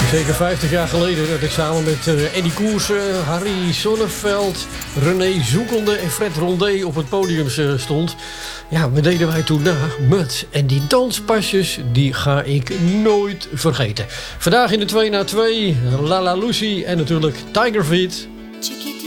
Zeker 50 jaar geleden dat ik samen met Eddie Koersen, Harry Sonneveld, René Zoekelde en Fred Rondé op het podium stond. Ja, we deden wij toen na Mud. En die danspasjes, die ga ik nooit vergeten. Vandaag in de 2 na 2, Lala Lucy en natuurlijk Tiger Feet. Chiquita.